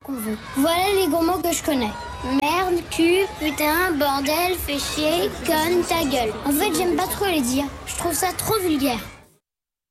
qu'on veut. Voilà les gros mots que je connais. Merde, cul, putain, bordel, fais chier, conne, ta gueule. En fait, j'aime pas trop les dire. Je trouve ça trop vulgaire.